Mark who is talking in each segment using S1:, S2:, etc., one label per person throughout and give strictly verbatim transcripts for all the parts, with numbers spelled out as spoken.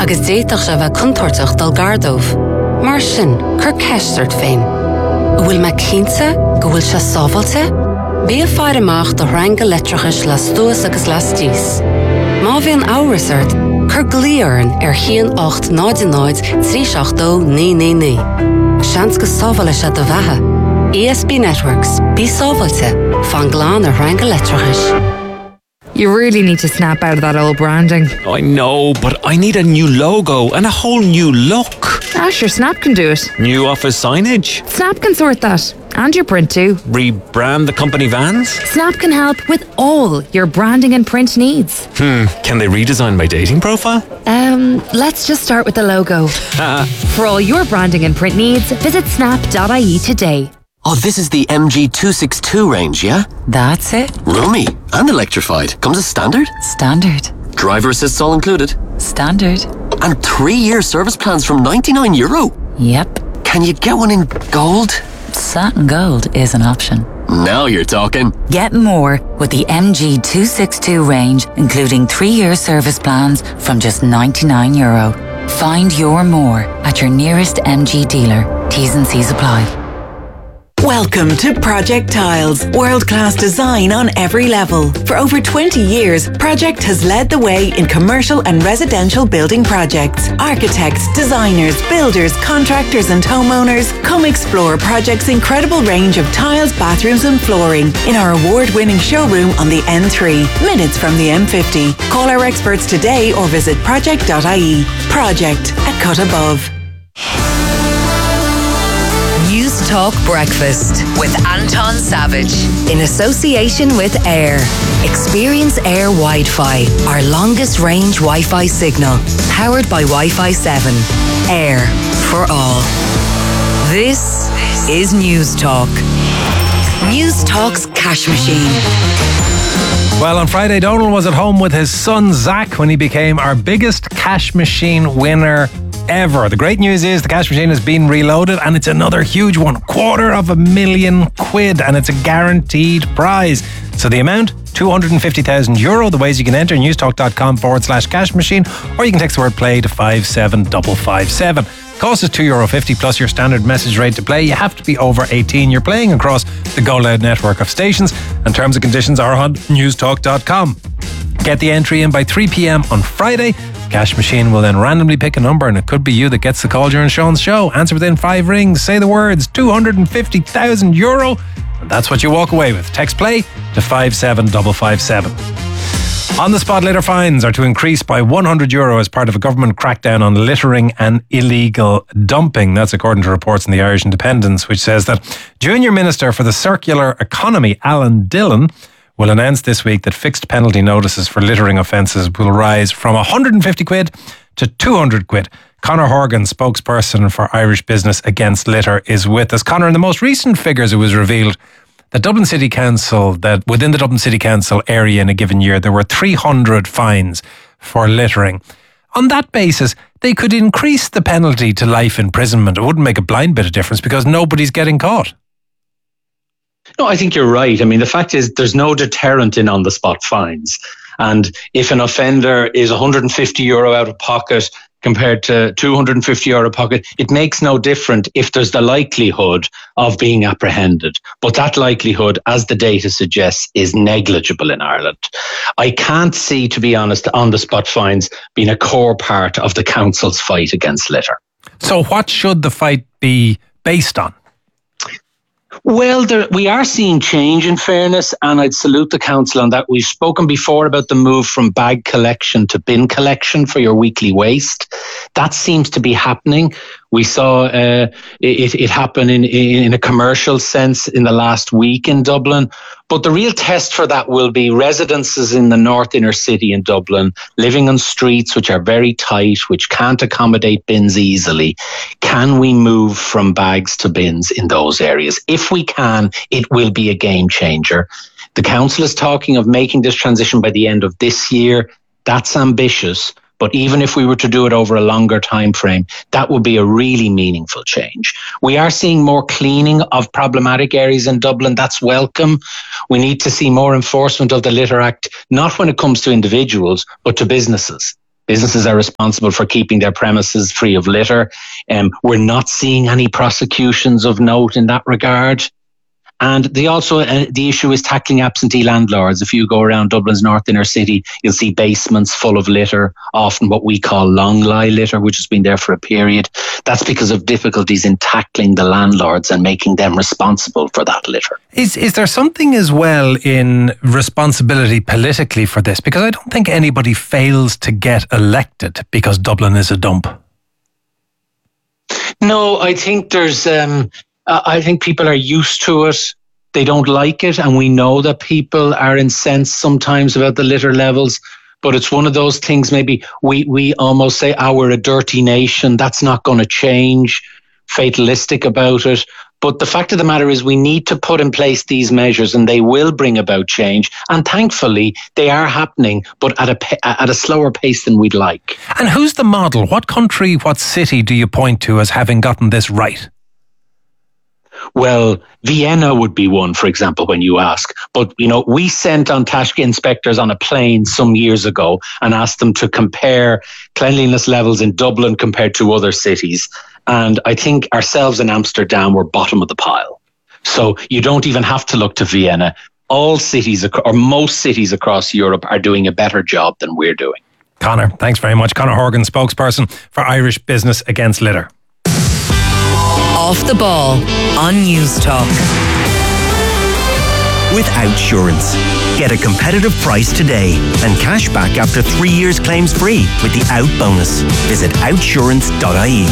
S1: agus déitach se bheith contortach dal gardómh. Mar sin, cur ceistart féin. Bhfuil me cínte go bhfuil se sábhailte? Bí a fear amach do ranga letrachas le stúas agus le stíos. Má bhíon áhairt, cur glíoran ar chéan ocht náid náid trí seach dó ní ní ní. Seans go sábhaile se do bheithe. E S B Networks, bí sábhailte, fan gláán ar ranga letrachas.
S2: You really need to snap out of that old branding.
S3: I know, but I need a new logo and a whole new look.
S2: Ah, sure, Snap can do it.
S3: New office signage.
S2: Snap can sort that. And your print too.
S3: Rebrand the company vans.
S2: Snap can help with all your branding and print needs.
S3: Hmm, can they redesign my dating profile?
S2: Um, let's just start with the logo. For all your branding and print needs, visit snap dot I E today.
S4: Oh, this is the M G two sixty-two range, yeah?
S5: That's it.
S4: Roomy and electrified. Comes as standard?
S5: Standard.
S4: Driver assists all included?
S5: Standard.
S4: And three-year service plans from ninety-nine euro?
S5: Yep.
S4: Can you get one in gold?
S5: Satin gold is an option.
S4: Now you're talking.
S5: Get more with the M G two sixty-two range, including three-year service plans from just ninety-nine euro. Find your more at your nearest M G dealer. T's and C's apply.
S6: Welcome to Project Tiles, world-class design on every level. For over twenty years, Project has led the way in commercial and residential building projects. Architects, designers, builders, contractors and homeowners, come explore Project's incredible range of tiles, bathrooms and flooring in our award-winning showroom on the N three, minutes from the M fifty. Call our experts today or visit project dot I E. Project, a cut above.
S7: News Talk Breakfast with Anton Savage in association with Air. Experience Air Wi-Fi, our longest range Wi-Fi signal, powered by Wi-Fi seven. Air for all. This is News Talk. News Talk's cash machine.
S8: Well, on Friday, Donald was at home with his son Zach when he became our biggest cash machine winner ever. The great news is the cash machine has been reloaded and it's another huge one, quarter of a million quid, and it's a guaranteed prize. So the amount, two hundred fifty thousand euro. The ways you can enter, newstalk.com forward slash cash machine, or you can text the word play to five seven five five seven. Cost is two euro fifty plus your standard message rate to play. You have to be over eighteen. You're playing across the Go Loud network of stations, and terms and conditions are on newstalk dot com. Get the entry in by three p.m. on Friday. Cash machine will then randomly pick a number, and it could be you that gets the call during Sean's show. Answer within five rings, say the words two hundred fifty thousand euro, and that's what you walk away with. Text play to five seven five five seven. On the spot, litter fines are to increase by one hundred euro as part of a government crackdown on littering and illegal dumping. That's according to reports in the Irish Independent, which says that Junior Minister for the Circular Economy, Alan Dillon, will announce this week that fixed penalty notices for littering offences will rise from one hundred fifty quid to two hundred quid. Conor Horgan, spokesperson for Irish Business Against Litter, is with us. Conor, in the most recent figures, it was revealed that Dublin City Council, that within the Dublin City Council area in a given year, there were three hundred fines for littering. On that basis, they could increase the penalty to life imprisonment. It wouldn't make a blind bit of difference because nobody's getting caught.
S9: No, I think you're right. I mean, the fact is there's no deterrent in on-the-spot fines. And if an offender is one hundred fifty euro out of pocket compared to two hundred fifty euro pocket, it makes no difference if there's the likelihood of being apprehended. But that likelihood, as the data suggests, is negligible in Ireland. I can't see, to be honest, on-the-spot fines being a core part of the council's fight against litter.
S8: So what should the fight be based on?
S9: Well, there, we are seeing change, in fairness, and I'd salute the council on that. We've spoken before about the move from bag collection to bin collection for your weekly waste. That seems to be happening. We saw uh, it, it happen in, in a commercial sense in the last week in Dublin. But the real test for that will be residences in the north inner city in Dublin, living on streets which are very tight, which can't accommodate bins easily. Can we move from bags to bins in those areas? If we can, it will be a game changer. The council is talking of making this transition by the end of this year. That's ambitious. But even if we were to do it over a longer time frame, that would be a really meaningful change. We are seeing more cleaning of problematic areas in Dublin. That's welcome. We need to see more enforcement of the Litter Act, not when it comes to individuals, but to businesses. Businesses are responsible for keeping their premises free of litter. Um, we're not seeing any prosecutions of note in that regard. And they also, uh, the issue is tackling absentee landlords. If you go around Dublin's north inner city, you'll see basements full of litter, often what we call long lie litter, which has been there for a period. That's because of difficulties in tackling the landlords and making them responsible for that litter.
S8: Is is there something as well in responsibility politically for this? Because I don't think anybody fails to get elected because Dublin is a dump.
S9: No, I think there's... Um, Uh, I think people are used to it. They don't like it. And we know that people are incensed sometimes about the litter levels. But it's one of those things, maybe we, we almost say, oh, we're a dirty nation. That's not going to change. Fatalistic about it. But the fact of the matter is we need to put in place these measures and they will bring about change. And thankfully, they are happening, but at a at a slower pace than we'd like.
S8: And who's the model? What country, what city do you point to as having gotten this right?
S9: Well, Vienna would be one, for example, when you ask. But, you know, we sent on Taschke inspectors on a plane some years ago and asked them to compare cleanliness levels in Dublin compared to other cities. And I think ourselves in Amsterdam were bottom of the pile. So you don't even have to look to Vienna. All cities, or most cities across Europe, are doing a better job than we're doing.
S8: Conor, thanks very much. Conor Horgan, spokesperson for Irish Business Against Litter.
S7: Off the Ball on News Talk.
S10: With Outsurance. Get a competitive price today and cash back after three years claims free with the Out bonus. Visit outsurance dot I E.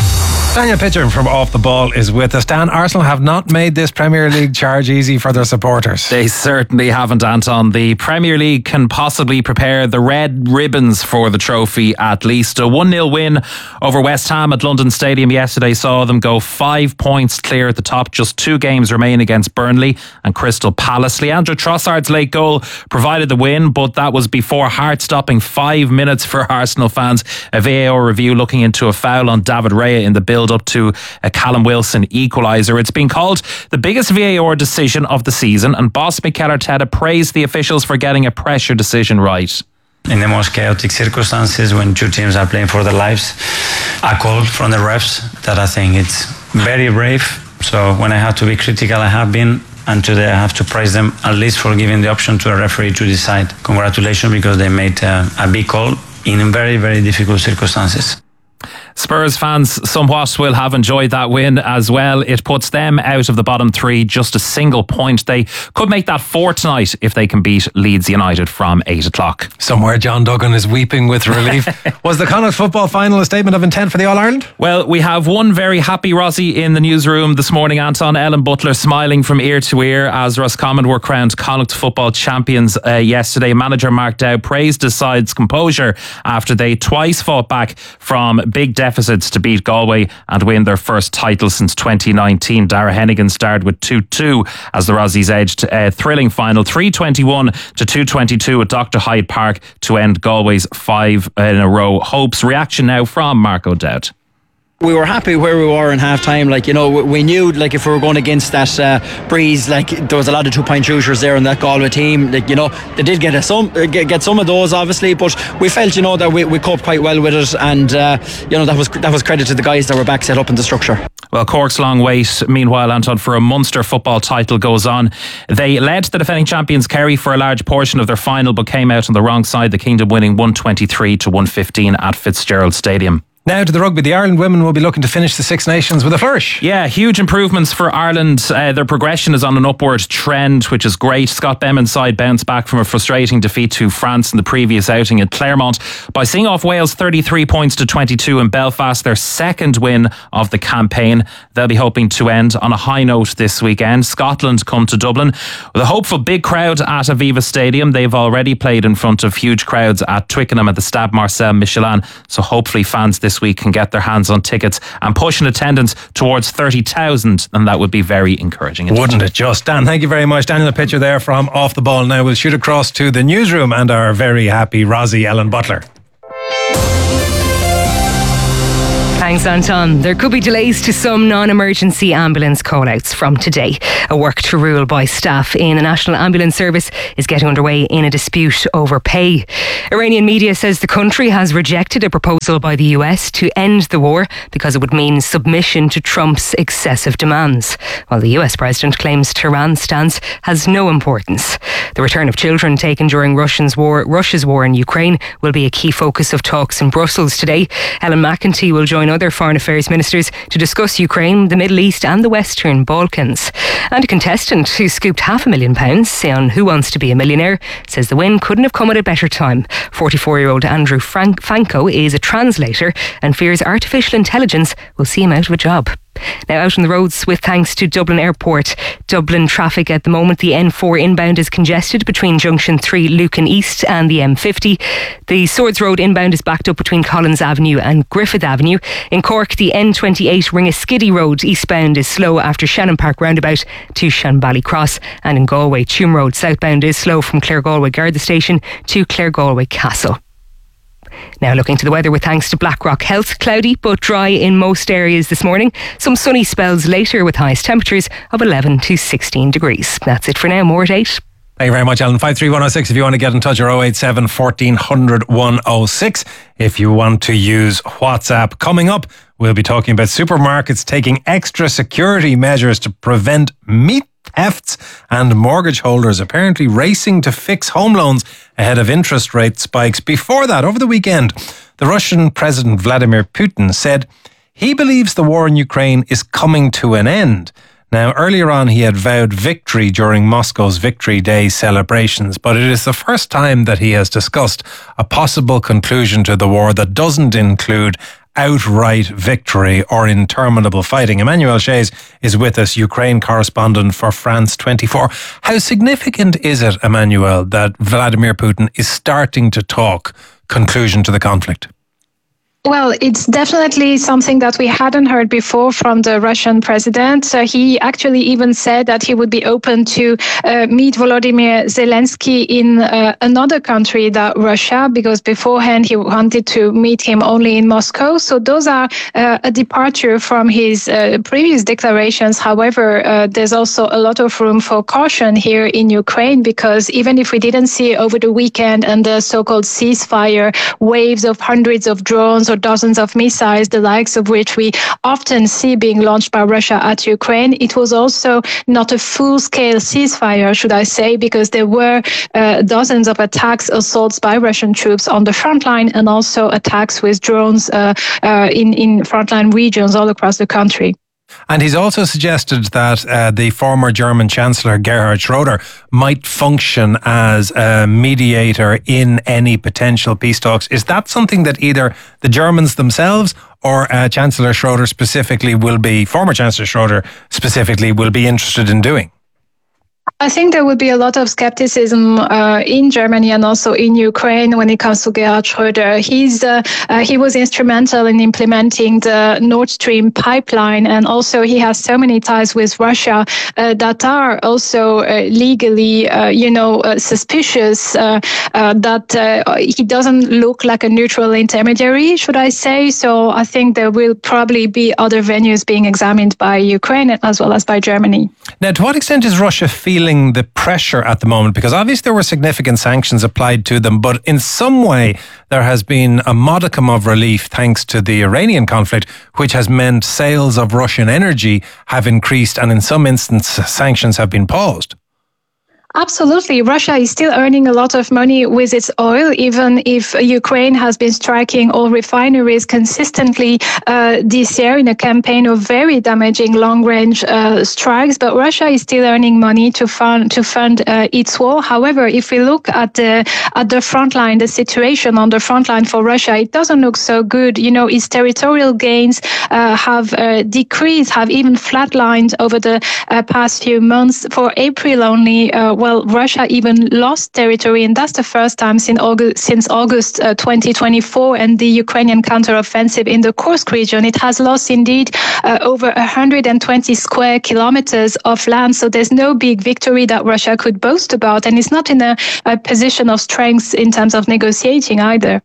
S8: Daniel Pitcher from Off the Ball is with us. Dan, Arsenal have not made this Premier League charge easy for their supporters.
S3: They certainly haven't, Anton. The Premier League can possibly prepare the red ribbons for the trophy at least. A one nil win over West Ham at London Stadium yesterday saw them go five points clear at the top. Just two games remain against Burnley and Crystal Palace. Leandro Trossard's late goal provided the win, but that was before heart-stopping five minutes for Arsenal fans. A V A R review looking into a foul on David Raya in the build up to a Callum Wilson equaliser. It's been called the biggest V A R decision of the season, and boss Mikel Arteta praised the officials for getting a pressure decision right.
S11: In the most chaotic circumstances, when two teams are playing for their lives, a call from the refs that I think it's very brave. So when I have to be critical, I have been, and today I have to praise them at least for giving the option to a referee to decide. Congratulations, because they made a, a big call in very, very difficult circumstances.
S3: Spurs fans somewhat will have enjoyed that win as well. It puts them out of the bottom three, just a single point. They could make that four tonight if they can beat Leeds United from eight o'clock.
S8: Somewhere John Duggan is weeping with relief. Was the Connacht football final a statement of intent for the All-Ireland?
S3: Well, we have one very happy Rossi in the newsroom this morning, Anton. Ellen Butler smiling from ear to ear as Roscommon were crowned Connacht football champions uh, yesterday. Manager Mark Dow praised his side's composure after they twice fought back from big deficits to beat Galway and win their first title since twenty nineteen. Dara Hennigan starred with two two as the Rossies edged a thrilling final three twenty-one to two twenty-two at Doctor Hyde Park to end Galway's five in a row hopes. Reaction now from Mark O'Dowd.
S12: We were happy where we were in half time. Like, you know, we knew, like, if we were going against that uh, breeze, like, there was a lot of two point shooters there in that Galway team. Like, you know, they did get a, some get, get some of those, obviously, but we felt, you know, that we, we coped quite well with it, and uh, you know, that was that was credit to the guys that were back set up in the structure.
S3: Well, Cork's long wait, meanwhile, Anton, for a Munster football title goes on. They led the defending champions Kerry for a large portion of their final, but came out on the wrong side, the Kingdom winning one twenty-three to one fifteen at Fitzgerald Stadium.
S8: Now to the rugby. The Ireland women will be looking to finish the Six Nations with a flourish.
S3: Yeah, huge improvements for Ireland. Uh, their progression is on an upward trend, which is great. Scott Beman's side bounced back from a frustrating defeat to France in the previous outing at Claremont by seeing off Wales thirty-three points to twenty-two in Belfast, their second win of the campaign. They'll be hoping to end on a high note this weekend. Scotland come to Dublin with a hopeful big crowd at Aviva Stadium. They've already played in front of huge crowds at Twickenham at the Stade Marcel Michelin, so hopefully fans this week can get their hands on tickets and push an attendance towards thirty thousand, and that would be very encouraging.
S8: Wouldn't it just? Dan, thank you very much. Daniel Pitcher there from Off the Ball. Now we'll shoot across to the newsroom and our very happy Rosie Ellen Butler.
S13: Thanks, Anton. There could be delays to some non-emergency ambulance call-outs from today. A work to rule by staff in the National Ambulance Service is getting underway in a dispute over pay. Iranian media says the country has rejected a proposal by the U S to end the war because it would mean submission to Trump's excessive demands, while the U S president claims Tehran's stance has no importance. The return of children taken during Russia's war, Russia's war in Ukraine will be a key focus of talks in Brussels today. Helen McEntee will join other foreign affairs ministers to discuss Ukraine, the Middle East and the Western Balkans. And a contestant who scooped half a million pounds on Who Wants to Be a Millionaire says the win couldn't have come at a better time. forty-four-year-old Andrew Frank- Fanko is a translator and fears artificial intelligence will see him out of a job. Now out on the roads with thanks to Dublin Airport. Dublin traffic at the moment, the N four inbound is congested between Junction three Lucan East and the M fifty. The Swords Road inbound is backed up between Collins Avenue and Griffith Avenue. In Cork, the N twenty-eight Ringaskiddy Road eastbound is slow after Shannon Park roundabout to Shanbally Cross. And in Galway, Tuam Road southbound is slow from Clare Galway Garda Station to Clare Galway Castle. Now looking to the weather with thanks to Blackrock Health. Cloudy but dry in most areas this morning. Some sunny spells later with highest temperatures of eleven to sixteen degrees. That's it for now. More at eight.
S8: Thank you very much, Alan. five three one oh six if you want to get in touch, or oh eight seven, fourteen hundred, one oh six if you want to use WhatsApp. Coming up, we'll be talking about supermarkets taking extra security measures to prevent meat thefts and mortgage holders apparently racing to fix home loans ahead of interest rate spikes. Before that, over the weekend, the Russian President Vladimir Putin said he believes the war in Ukraine is coming to an end. Now, earlier on, he had vowed victory during Moscow's Victory Day celebrations, but it is the first time that he has discussed a possible conclusion to the war that doesn't include outright victory or interminable fighting. Emmanuel Shays is with us, Ukraine correspondent for France twenty-four. How significant is it, Emmanuel, that Vladimir Putin is starting to talk conclusion to the conflict?
S14: Well, it's definitely something that we hadn't heard before from the Russian president. Uh, he actually even said that he would be open to uh, meet Volodymyr Zelensky in uh, another country than Russia, because beforehand he wanted to meet him only in Moscow. So those are uh, a departure from his uh, previous declarations. However, uh, there's also a lot of room for caution here in Ukraine, because even if we didn't see over the weekend and the so-called ceasefire waves of hundreds of drones or dozens of missiles, the likes of which we often see being launched by Russia at Ukraine, it was also not a full-scale ceasefire, should I say, because there were uh, dozens of attacks, assaults by Russian troops on the front line, and also attacks with drones uh, uh, in, in frontline regions all across the country.
S8: And he's also suggested that uh, the former German Chancellor Gerhard Schroeder might function as a mediator in any potential peace talks. Is that something that either the Germans themselves or uh, Chancellor Schroeder specifically will be, former Chancellor Schroeder specifically, will be interested in doing?
S14: I think there would be a lot of skepticism uh, in Germany and also in Ukraine when it comes to Gerhard Schröder. He's uh, uh, he was instrumental in implementing the Nord Stream pipeline, and also he has so many ties with Russia uh, that are also uh, legally, uh, you know, uh, suspicious. Uh, uh, that uh, he doesn't look like a neutral intermediary, should I say? So I think there will probably be other venues being examined by Ukraine as well as by Germany.
S8: Now, to what extent is Russia feeling the pressure at the moment? Because obviously there were significant sanctions applied to them, but in some way there has been a modicum of relief thanks to the Iranian conflict, which has meant sales of Russian energy have increased, and in some instances sanctions have been paused.
S14: Absolutely. Russia is still earning a lot of money with its oil, even if Ukraine has been striking all refineries consistently uh, this year in a campaign of very damaging long-range uh, strikes. But Russia is still earning money to fund to fund uh, its war. However, if we look at the at the front line, the situation on the front line for Russia, it doesn't look so good. You know, its territorial gains uh, have uh, decreased, have even flatlined over the uh, past few months. For April only, uh, well, Russia even lost territory, and that's the first time since August, since August uh, twenty twenty-four and the Ukrainian counteroffensive in the Kursk region. It has lost indeed uh, over one hundred twenty square kilometers of land, so there's no big victory that Russia could boast about, and it's not in a, a position of strength in terms of negotiating either.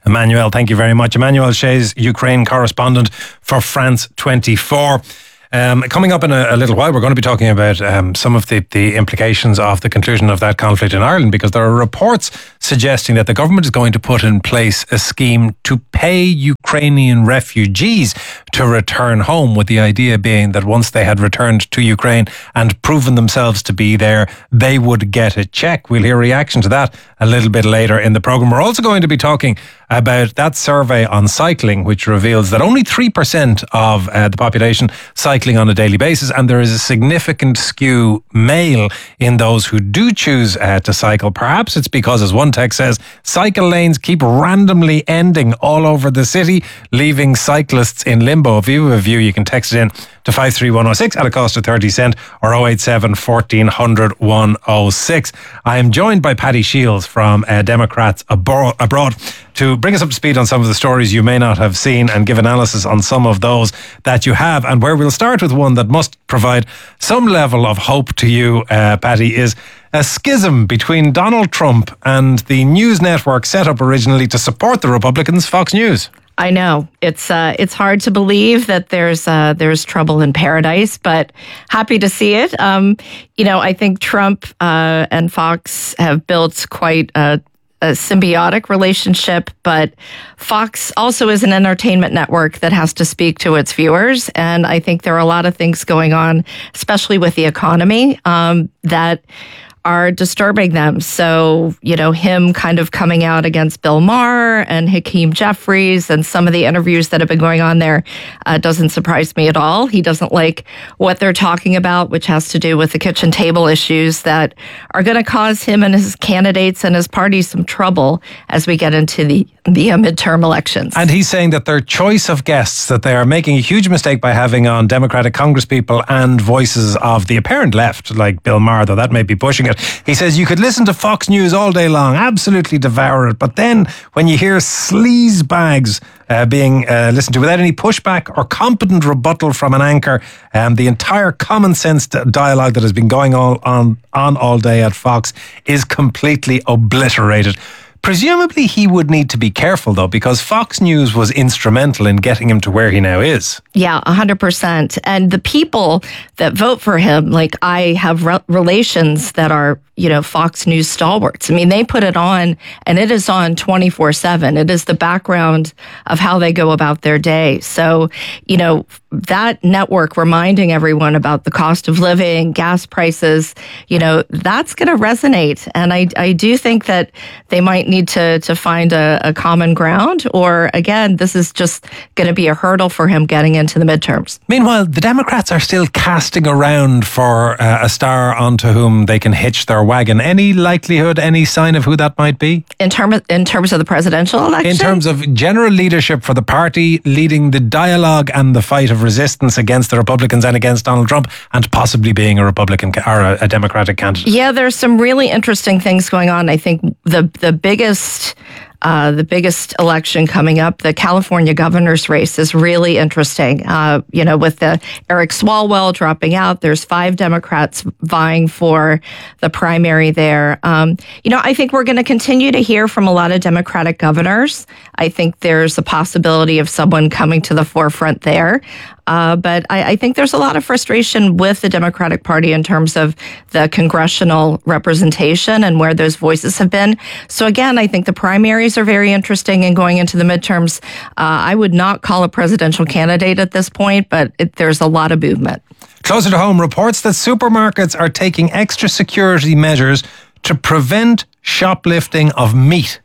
S8: Emmanuel, thank you very much. Emmanuel Shays, Ukraine correspondent for France twenty-four. Um, coming up in a, a little while, we're going to be talking about um, some of the, the implications of the conclusion of that conflict in Ireland, because there are reports suggesting that the government is going to put in place a scheme to pay Ukrainian refugees to return home, with the idea being that once they had returned to Ukraine and proven themselves to be there, they would get a check. We'll hear a reaction to that a little bit later in the programme. We're also going to be talking about that survey on cycling, which reveals that only three percent of uh, the population cycling on a daily basis, and there is a significant skew male in those who do choose uh, to cycle. Perhaps it's because, as one text says, cycle lanes keep randomly ending all over the city, leaving cyclists in limbo. If you have a view, you can text it in to five three one oh six at a cost of thirty cent or oh eight seven, fourteen hundred, one oh six. I am joined by Paddy Shields from uh, Democrats Abro- Abroad to bring us up to speed on some of the stories you may not have seen and give analysis on some of those that you have. And where we'll start with one that must provide some level of hope to you, uh, Paddy, is a schism between Donald Trump and the news network set up originally to support the Republicans, Fox News.
S15: I know it's uh, it's hard to believe that there's uh, there's trouble in paradise, but happy to see it. Um, you know, I think Trump uh, and Fox have built quite a, a symbiotic relationship, but Fox also is an entertainment network that has to speak to its viewers, and I think there are a lot of things going on, especially with the economy, um, that are disturbing them. So, you know, him kind of coming out against Bill Maher and Hakeem Jeffries and some of the interviews that have been going on there uh, doesn't surprise me at all. He doesn't like what they're talking about, which has to do with the kitchen table issues that are going to cause him and his candidates and his party some trouble as we get into the, the uh, midterm elections.
S8: And he's saying that their choice of guests, that they are making a huge mistake by having on Democratic congresspeople and voices of the apparent left, like Bill Maher, though that may be pushing it. He says you could listen to Fox News all day long, absolutely devour it, but then when you hear sleaze bags uh, being uh, listened to without any pushback or competent rebuttal from an anchor, um, the entire common sense dialogue that has been going on, on, on all day at Fox is completely obliterated. Presumably he would need to be careful, though, because Fox News was instrumental in getting him to where he now is.
S15: Yeah, one hundred percent. And the people that vote for him, like I have re- relations that are, you know, Fox News stalwarts. I mean, they put it on and it is on twenty-four seven. It is the background of how they go about their day. So, you know, that network reminding everyone about the cost of living, gas prices, you know, that's going to resonate. And I, I do think that they might need to, to find a, a common ground, or again, this is just going to be a hurdle for him getting into the midterms.
S8: Meanwhile, the Democrats are still casting around for uh, a star onto whom they can hitch their wagon. Any likelihood, any sign of who that might be?
S15: In, term of, in terms of the presidential election?
S8: In terms of general leadership for the party, leading the dialogue and the fight of resistance against the Republicans and against Donald Trump, and possibly being a Republican or a, a Democratic candidate.
S15: Yeah, there's some really interesting things going on. I think the the biggest Uh, the biggest election coming up, the California governor's race, is really interesting. Uh, you know, with the Eric Swalwell dropping out, there's five Democrats vying for the primary there. Um, you know, I think we're going to continue to hear from a lot of Democratic governors. I think there's a possibility of someone coming to the forefront there. Uh, but I, I think there's a lot of frustration with the Democratic Party in terms of the congressional representation and where those voices have been. So again, I think the primaries are very interesting, and going into the midterms, uh, I would not call a presidential candidate at this point, but it, there's a lot of movement.
S8: Closer to home, reports that supermarkets are taking extra security measures to prevent shoplifting of meat.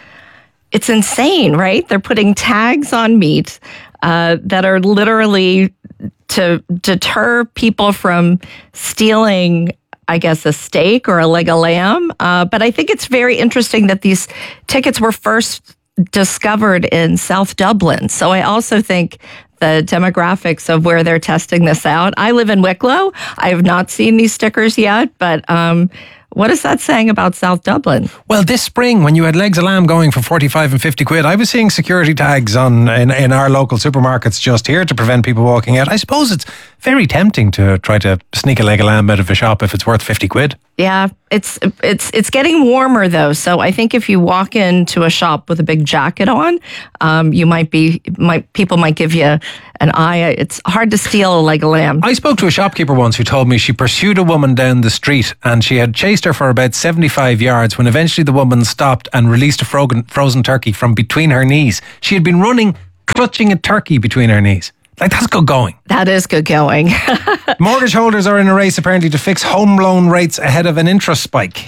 S15: It's insane, right? They're putting tags on meat uh, that are literally to deter people from stealing, I guess, a steak or a leg of lamb. Uh, but I think it's very interesting that these tickets were first discovered in South Dublin. So I also think the demographics of where they're testing this out. I live in Wicklow. I have not seen these stickers yet, but um, what is that saying about South Dublin?
S8: Well, this spring, when you had legs of lamb going for forty-five and fifty quid, I was seeing security tags on in, in our local supermarkets just here to prevent people walking out. I suppose it's very tempting to try to sneak a leg of lamb out of a shop if it's worth fifty quid.
S15: Yeah, it's it's it's getting warmer though. So I think if you walk into a shop with a big jacket on, um, you might be might people might give you an eye. It's hard to steal like a lamb.
S8: I spoke to a shopkeeper once who told me she pursued a woman down the street and she had chased her for about seventy-five yards when eventually the woman stopped and released a frozen frozen turkey from between her knees. She had been running, clutching a turkey between her knees. Like, that's good going.
S15: That is good going.
S8: Mortgage holders are in a race apparently to fix home loan rates ahead of an interest spike.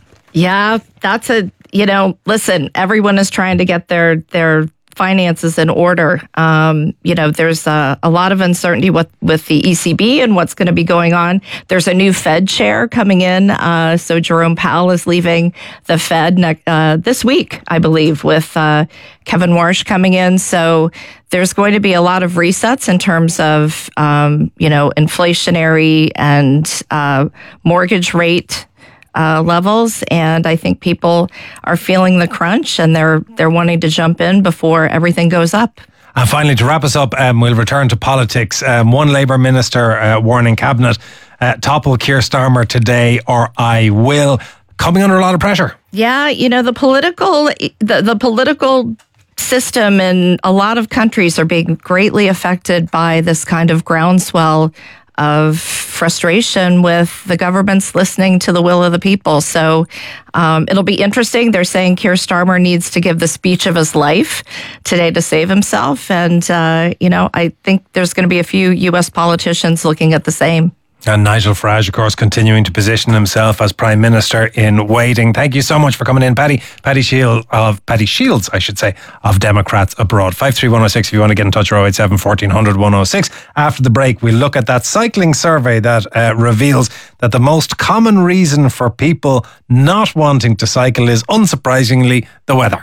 S15: Yeah, that's a, you know, listen, everyone is trying to get their their finances in order. Um, you know, there's a, a lot of uncertainty with, with the E C B and what's going to be going on. There's a new Fed chair coming in. Uh, so Jerome Powell is leaving the Fed ne- uh, this week, I believe, with uh, Kevin Warsh coming in. So there's going to be a lot of resets in terms of, um, you know, inflationary and uh, mortgage rate Uh, levels, and I think people are feeling the crunch and they're they're wanting to jump in before everything goes up.
S8: And finally, to wrap us up, um, we'll return to politics. Um, one Labour minister uh, warning Cabinet, uh, topple Keir Starmer today or I will. Coming under a lot of pressure.
S15: Yeah, you know, the political the, the political system in a lot of countries are being greatly affected by this kind of groundswell of frustration with the government's listening to the will of the people. So um, it'll be interesting. They're saying Keir Starmer needs to give the speech of his life today to save himself. And, uh, you know, I think there's going to be a few U S politicians looking at the same.
S8: And Nigel Farage, of course, continuing to position himself as Prime Minister in waiting. Thank you so much for coming in, Paddy. Paddy Shields of Paddy Shields, I should say, of Democrats Abroad. five three one oh six if you want to get in touch, or oh eight seven, fourteen hundred, one oh six. After the break, we'll look at that cycling survey that uh, reveals that the most common reason for people not wanting to cycle is, unsurprisingly, the weather.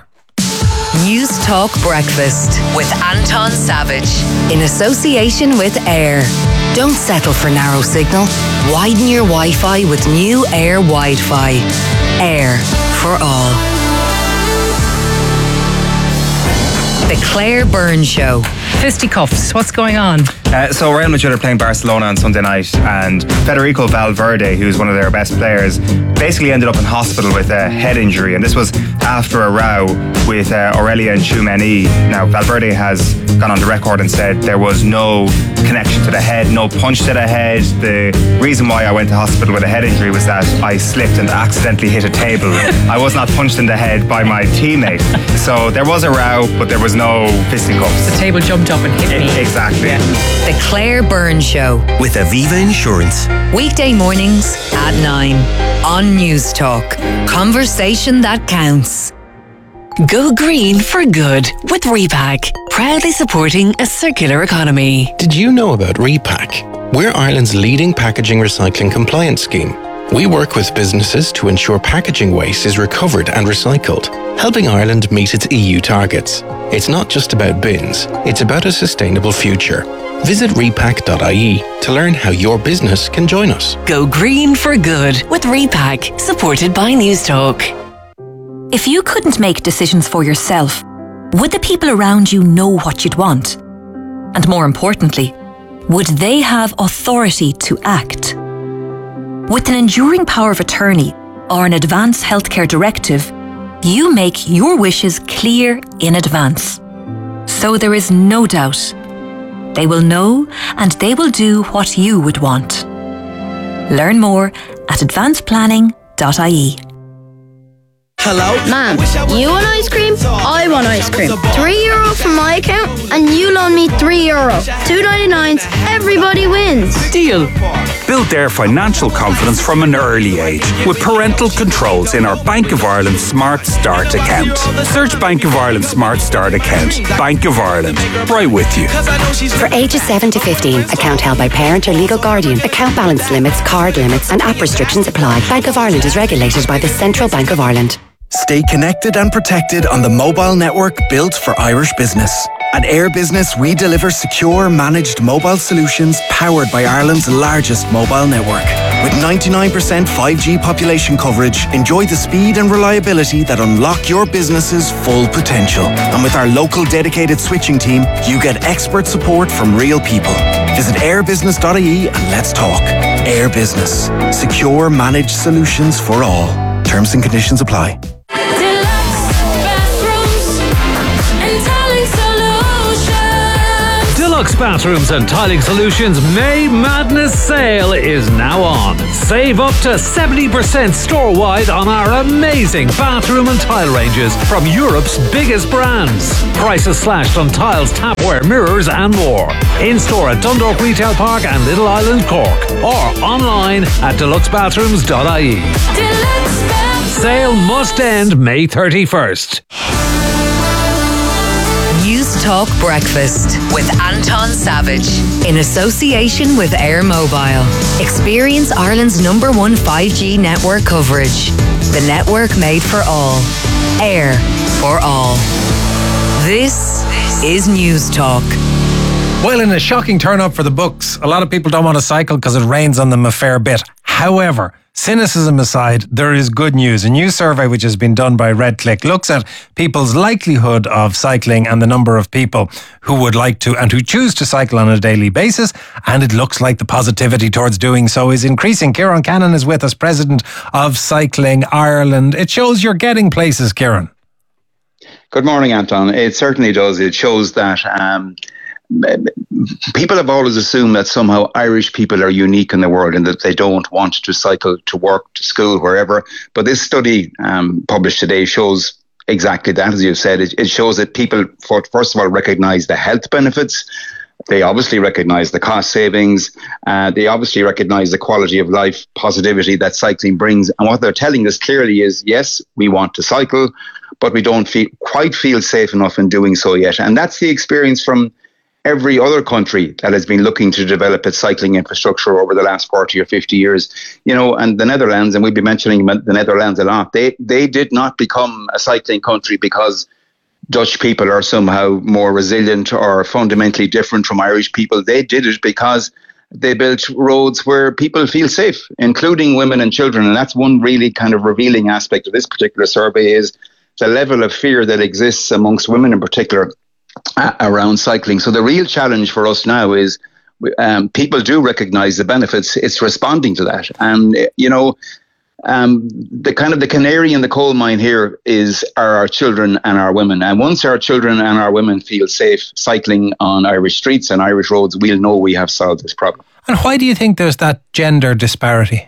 S7: News Talk Breakfast with Anton Savage in association with Air. Don't settle for narrow signal. Widen your Wi-Fi with new Air Wi-Fi. Air for all. The Claire Byrne Show.
S16: Fisticuffs, what's going on?
S17: Uh, so Real Madrid are playing Barcelona on Sunday night, and Federico Valverde, who's one of their best players, basically ended up in hospital with a head injury, and this was after a row with uh, Aurelien Tchouameni. Now, Valverde has gone on the record and said there was no connection to the head, no punch to the head. The reason why I went to hospital with a head injury was that I slipped and accidentally hit a table. I was not punched in the head by my teammate. So there was a row, but there was no fisticuffs.
S16: The table jumped up and hit me.
S17: Exactly.
S16: Yeah.
S7: The Claire Byrne Show.
S10: With Aviva Insurance.
S7: Weekday mornings at nine on News Talk. Conversation that counts. Go green for good with Repack. Proudly supporting a circular economy.
S18: Did you know about Repack? We're Ireland's leading packaging recycling compliance scheme. We work with businesses to ensure packaging waste is recovered and recycled, helping Ireland meet its E U targets. It's not just about bins, it's about a sustainable future. Visit repack dot I E to learn how your business can join us.
S7: Go green for good with Repack, supported by News Talk.
S19: If you couldn't make decisions for yourself, would the people around you know what you'd want? And more importantly, would they have authority to act? With an enduring power of attorney or an advance healthcare directive, you make your wishes clear in advance. So there is no doubt. They will know and they will do what you would want. Learn more at advance planning dot I E.
S20: Hello? Mom, you want ice cream? I want ice cream. Three euro from my account, and you loan me three euro. Two ninety-nines, everybody wins.
S21: Deal. Build their financial confidence from an early age with parental controls in our Bank of Ireland Smart Start account. Search Bank of Ireland Smart Start account. Bank of Ireland. Right with you.
S22: For ages seven to fifteen, account held by parent or legal guardian. Account balance limits, card limits and app restrictions apply. Bank of Ireland is regulated by the Central Bank of Ireland.
S23: Stay connected and protected on the mobile network built for Irish business. At Air Business, we deliver secure, managed mobile solutions powered by Ireland's largest mobile network. With ninety-nine percent five G population coverage, enjoy the speed and reliability that unlock your business's full potential. And with our local dedicated switching team, you get expert support from real people. Visit airbusiness dot I E and let's talk. Air Business. Secure managed solutions for all. Terms and conditions apply.
S1: Deluxe Bathrooms and Tiling Solutions May Madness Sale is now on. Save up to seventy percent store-wide on our amazing bathroom and tile ranges from Europe's biggest brands. Prices slashed on tiles, tapware, mirrors and more. In-store at Dundalk Retail Park and Little Island, Cork. Or online at deluxe bathrooms dot I E. Sale must end May thirty-first.
S7: News Talk Breakfast with Anton Savage in association with Air Mobile. Experience Ireland's number one five G network coverage. The network made for all. Air for all. This is News Talk.
S8: Well, in a shocking turn up for the books, a lot of people don't want to cycle because it rains on them a fair bit. However, cynicism aside, there is good news. A new survey which has been done by RedClick looks at people's likelihood of cycling and the number of people who would like to and who choose to cycle on a daily basis. And it looks like the positivity towards doing so is increasing. Kieran Cannon is with us, President of Cycling Ireland. It shows you're getting places, Kieran.
S2: Good morning, Anton. It certainly does. It shows that um, people have always assumed that somehow Irish people are unique in the world and that they don't want to cycle to work, to school, wherever. But this study um, published today shows exactly that, as you've said. It, it shows that people, first of all, recognise the health benefits. They obviously recognise the cost savings. Uh, they obviously recognise the quality of life positivity that cycling brings. And what they're telling us clearly is, yes, we want to cycle, but we don't feel, quite feel safe enough in doing so yet. And that's the experience from every other country that has been looking to develop its cycling infrastructure over the last forty or fifty years. You know, and the Netherlands, and we've been mentioning the Netherlands a lot, they, they did not become a cycling country because Dutch people are somehow more resilient or fundamentally different from Irish people. They did it because they built roads where people feel safe, including women and children. And that's one really kind of revealing aspect of this particular survey is the level of fear that exists amongst women in particular uh, around cycling. So the real challenge for us now is um, people do recognise the benefits. It's responding to that. And, you know, Um, the kind of the canary in the coal mine here is are our children and our women. And once our children and our women feel safe cycling on Irish streets and Irish roads, we'll know we have solved this problem.
S8: And why do you think there's that gender disparity?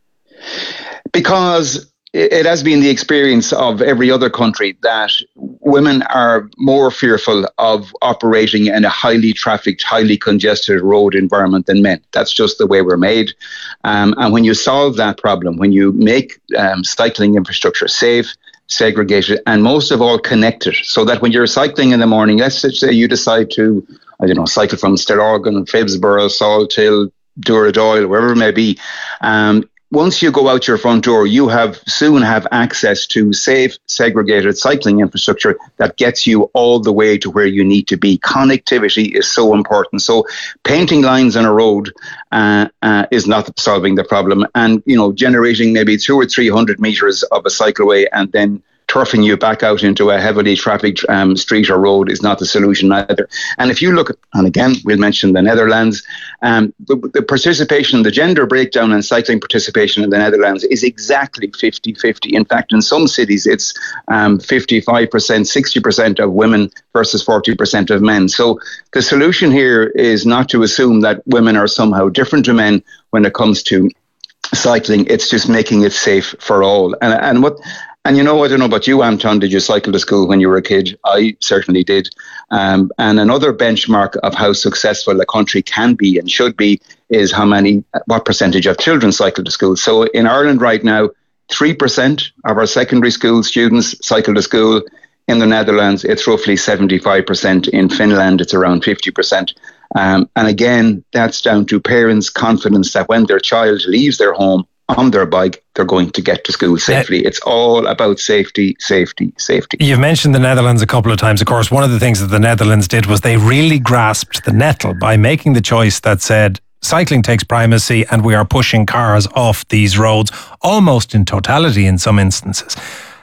S2: Because it has been the experience of every other country that women are more fearful of operating in a highly trafficked, highly congested road environment than men. That's just the way we're made. Um, and when you solve that problem, when you make um, cycling infrastructure safe, segregated, and most of all connected, so that when you're cycling in the morning, let's say you decide to, I don't know, cycle from Stillorgan, Phibsborough, Salthill, Duradoyle, wherever it may be, um, once you go out your front door, you have soon have access to safe, segregated cycling infrastructure that gets you all the way to where you need to be. Connectivity is so important. So painting lines on a road uh, uh, is not solving the problem. And, you know, generating maybe two or three hundred meters of a cycleway and then turfing you back out into a heavily trafficked um, street or road is not the solution either. And if you look at, and again, we'll mention the Netherlands, um, the, the participation, the gender breakdown in cycling participation in the Netherlands is exactly fifty-fifty. In fact, in some cities, it's um, fifty-five percent, sixty percent of women versus forty percent of men. So the solution here is not to assume that women are somehow different to men when it comes to cycling. It's just making it safe for all. And, and what... And you know, I don't know about you, Anton, did you cycle to school when you were a kid? I certainly did. Um, and another benchmark of how successful a country can be and should be is how many, what percentage of children cycle to school. So in Ireland right now, three percent of our secondary school students cycle to school. In the Netherlands, it's roughly seventy-five percent. In Finland, it's around fifty percent. Um, and again, that's down to parents' confidence that when their child leaves their home on their bike, they're going to get to school safely. It's all about safety, safety, safety.
S8: You've mentioned the Netherlands a couple of times. Of course, one of the things that the Netherlands did was they really grasped the nettle by making the choice that said cycling takes primacy and we are pushing cars off these roads almost in totality in some instances.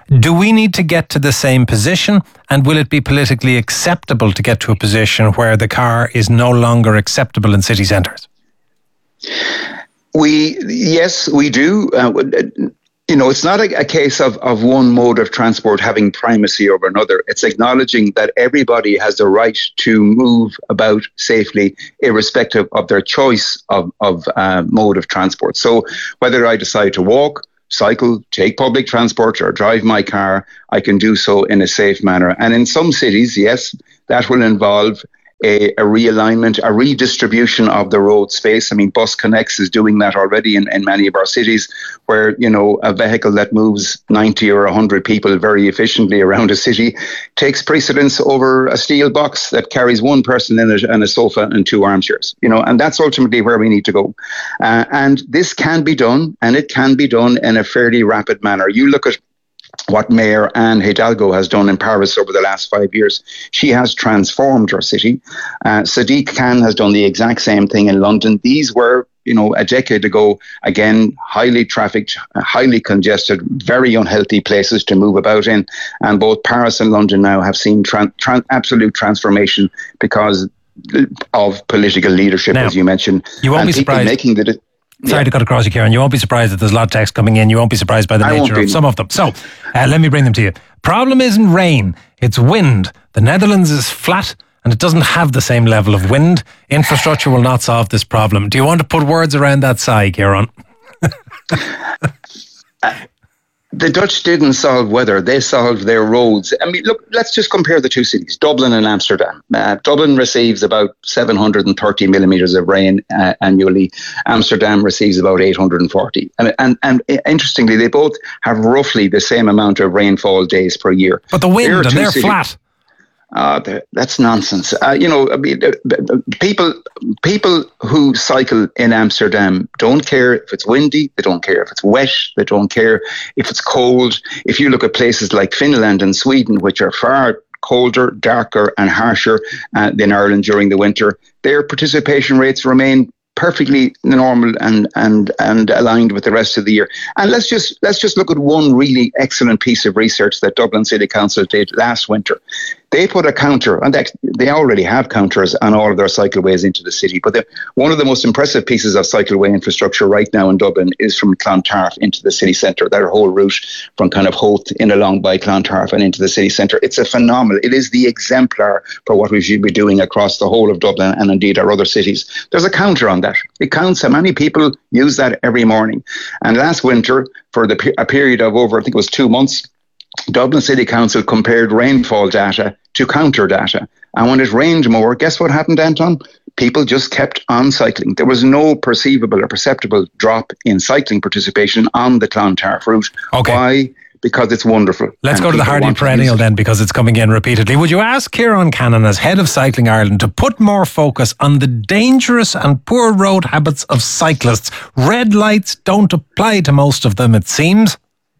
S8: Do we need to get to the same position? And will it be politically acceptable to get to a position where the car is no longer acceptable in city centres?
S2: We, yes, we do. Uh, you know, it's not a, a case of, of one mode of transport having primacy over another. It's acknowledging that everybody has the right to move about safely, irrespective of their choice of, of uh, mode of transport. So whether I decide to walk, cycle, take public transport or drive my car, I can do so in a safe manner. And in some cities, yes, that will involve A, a realignment, a redistribution of the road space. I mean, Bus Connects is doing that already in, in many of our cities, where, you know, a vehicle that moves ninety or one hundred people very efficiently around a city takes precedence over a steel box that carries one person in it and a sofa and two armchairs, you know, and that's ultimately where we need to go. Uh, and this can be done, and it can be done in a fairly rapid manner. You look at what Mayor Anne Hidalgo has done in Paris over the last five years. She has transformed her city. Uh, Sadiq Khan has done the exact same thing in London. These were, you know, a decade ago, again, highly trafficked, highly congested, very unhealthy places to move about in. And both Paris and London now have seen tran- tran- absolute transformation because of political leadership, now, as you mentioned.
S8: You won't
S2: and
S8: be surprised.
S2: Making the de-
S8: Sorry yeah. to cut across you, Kieran. You won't be surprised that there's a lot of text coming in. You won't be surprised by the
S2: I
S8: nature of some of them. So, uh, let me bring them to you. Problem isn't rain, it's wind. The Netherlands is flat and it doesn't have the same level of wind. Infrastructure will not solve this problem. Do you want to put words around that sigh, Kieran?
S2: The Dutch didn't solve weather, they solved their roads. I mean, look, let's just compare the two cities, Dublin and Amsterdam. Uh, Dublin receives about seven hundred thirty millimetres of rain uh, annually. Amsterdam receives about eight hundred forty. And, and, and interestingly, they both have roughly the same amount of rainfall days per year.
S8: But the wind, and they're cities. flat.
S2: Uh, that's nonsense. Uh, you know, I mean, people people who cycle in Amsterdam don't care if it's windy, they don't care if it's wet, they don't care if it's cold. If you look at places like Finland and Sweden, which are far colder, darker and harsher uh, than Ireland during the winter, their participation rates remain perfectly normal and and and aligned with the rest of the year. And let's just let's just look at one really excellent piece of research that Dublin City Council did last winter. They put a counter, and they already have counters on all of their cycleways into the city. But the, one of the most impressive pieces of cycleway infrastructure right now in Dublin is from Clontarf into the city centre. That whole route from kind of Howth in along by Clontarf and into the city centre. It's a phenomenal. It is the exemplar for what we should be doing across the whole of Dublin and indeed our other cities. There's a counter on that. It counts how many people use that every morning. And last winter, for the a period of over, I think it was two months, Dublin City Council compared rainfall data to counter data. And when it rained more, guess what happened, Anton? People just kept on cycling. There was no perceivable or perceptible drop in cycling participation on the Clontarf route.
S8: Okay.
S2: Why? Because it's wonderful.
S8: Let's go to the Hardy Perennial then, because it's coming in repeatedly. Would you ask Kieran Cannon, as head of Cycling Ireland, to put more focus on the dangerous and poor road habits of cyclists? Red lights don't apply to most of them, it seems.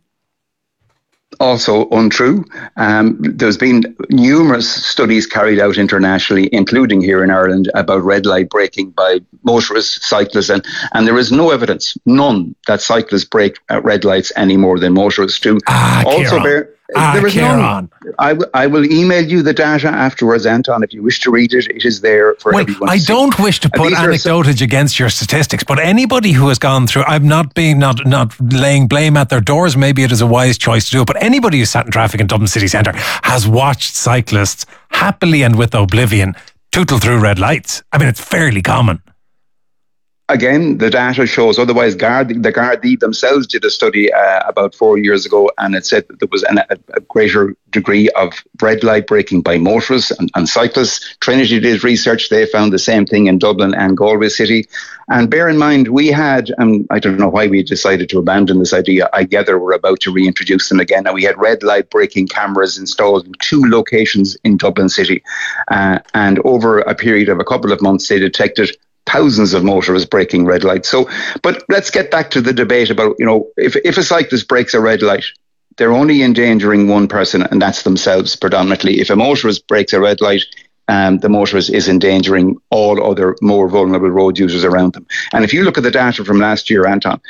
S2: Also untrue. Um, there's been numerous studies carried out internationally, including here in Ireland, about red light braking by motorists, cyclists, and, and there is no evidence, none, that cyclists brake at red lights any more than motorists do.
S8: Ah, also, bear, ah, there is none.
S2: I, w- I will email you the data afterwards, Anton, if you wish to read it. It is there for
S8: well,
S2: everyone to
S8: I
S2: see.
S8: don't wish to put anecdotage some- against your statistics, but anybody who has gone through, I'm not being not not laying blame at their doors, maybe it is a wise choice to do it, but anybody who's sat in traffic in Dublin City Centre has watched cyclists happily and with oblivion tootle through red lights. I mean, it's fairly common.
S2: Again, the data shows otherwise. Gardaí, the Gardaí themselves did a study uh, about four years ago, and it said that there was an, a, a greater degree of red light braking by motorists and, and cyclists. Trinity did research. They found the same thing in Dublin and Galway City. And bear in mind, we had, um, I don't know why we decided to abandon this idea. I gather we're about to reintroduce them again. And we had red light braking cameras installed in two locations in Dublin City. Uh, and over a period of a couple of months, they detected thousands of motorists breaking red lights. So, but let's get back to the debate about, you know, if, if a cyclist breaks a red light, they're only endangering one person, and that's themselves predominantly. If a motorist breaks a red light, um, the motorist is endangering all other more vulnerable road users around them. And if you look at the data from last year, Anton,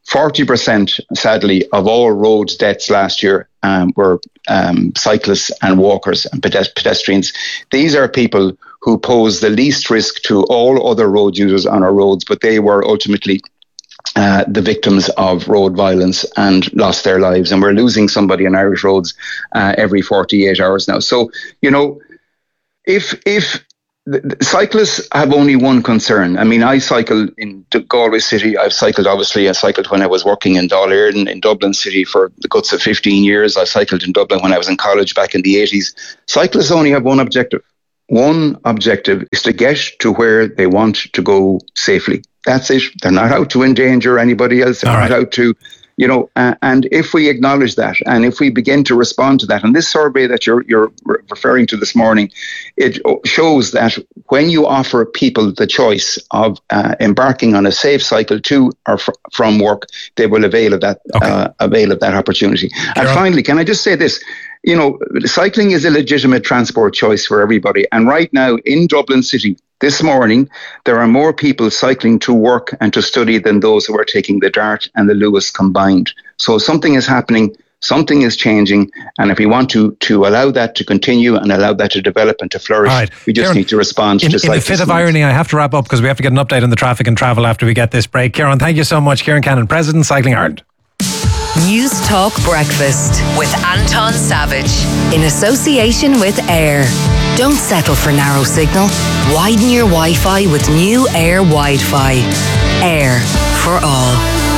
S2: forty percent, sadly, of all road deaths last year um, were um, cyclists and walkers and pedestrians. These are people who pose the least risk to all other road users on our roads, but they were ultimately uh, the victims of road violence and lost their lives. And we're losing somebody on Irish roads uh, every forty-eight hours now. So, you know, if if the, the cyclists have only one concern. I mean, I cycle in Galway City. I've cycled, obviously, I cycled when I was working in Dáil in Dublin City for the guts of fifteen years. I cycled in Dublin when I was in college back in the eighties. Cyclists only have one objective. One objective is to get to where they want to go safely. That's it. They're not out to endanger anybody else. They're All not right. out to, you know, uh, and if we acknowledge that, and if we begin to respond to that, and this survey that you're you're referring to this morning, it shows that when you offer people the choice of uh, embarking on a safe cycle to or fr- from work, they will avail of that okay. uh, avail of that opportunity. Carol. And finally, can I just say this? You know, cycling is a legitimate transport choice for everybody. And right now in Dublin City, this morning, there are more people cycling to work and to study than those who are taking the Dart and the Lewis combined. So something is happening, something is changing. And if we want to to allow that to continue and allow that to develop and to flourish, right. we just Kieran, need to respond
S8: in,
S2: to
S8: In the fit of irony, I have to wrap up because we have to get an update on the traffic and travel after we get this break. Kieran, thank you so much. Kieran Cannon, President, Cycling Ireland.
S7: News Talk Breakfast with Anton Savage in association with Air. Don't settle for narrow signal. Widen your Wi-Fi with new Air Wi-Fi. Air for all.